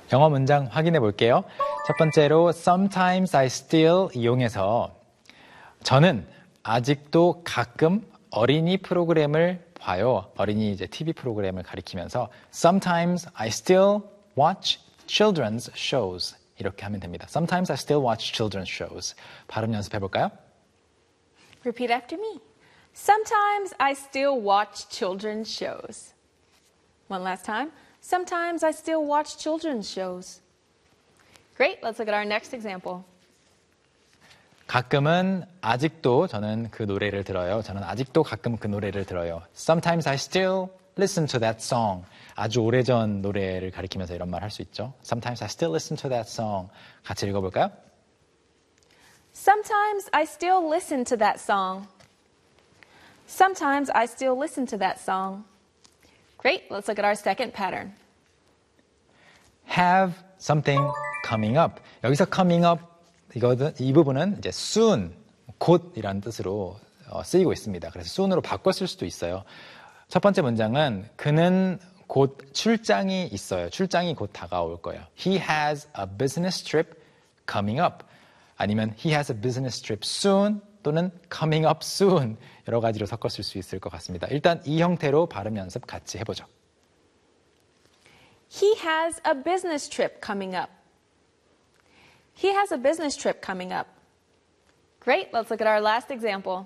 영어 문장 확인해 볼게요. 첫 번째로 sometimes I still 이용해서 저는 아직도 가끔 어린이 프로그램을 봐요. 어린이 이제 TV 프로그램을 가리키면서 sometimes I still watch children's shows 이렇게 하면 됩니다. Sometimes I still watch children's shows. 발음 연습해 볼까요? Repeat after me. Sometimes I still watch children's shows. One last time. Sometimes I still watch children's shows. Great. Let's look at our next example. 가끔은 아직도 저는 그 노래를 들어요. 저는 아직도 가끔 그 노래를 들어요. Sometimes I still listen to that song. 아주 오래전 노래를 가리키면서 이런 말 할 수 있죠. Sometimes I still listen to that song. 같이 읽어볼까요? Sometimes I still listen to that song. Sometimes I still listen to that song. Great. Let's look at our second pattern. Have something coming up. 여기서 coming up 이 부분은 이제 soon, 곧이라는 뜻으로 쓰이고 있습니다. 그래서 soon으로 바꿔 쓸 수도 있어요. 첫 번째 문장은 그는 곧 출장이 있어요. 출장이 곧 다가올 거예요. He has a business trip coming up. 아니면 he has a business trip soon 또는 coming up soon 여러 가지로 섞어 쓸 수 있을 것 같습니다. 일단 이 형태로 발음 연습 같이 해보죠. He has a business trip coming up. He has a business trip coming up. Great. Let's look at our last example.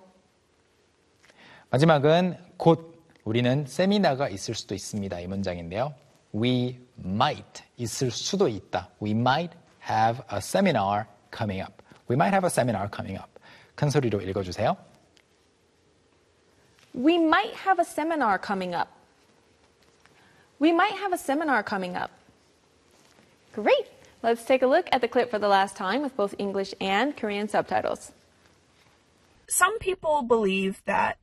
마지막은 곧 우리는 세미나가 있을 수도 있습니다. 이 문장인데요. We might 있을 수도 있다. We might have a seminar coming up. We might have a seminar coming up. 큰 소리로 읽어주세요. We might have a seminar coming up. We might have a seminar coming up. Great. Let's take a look at the clip for the last time with both English and Korean subtitles. Some people believe that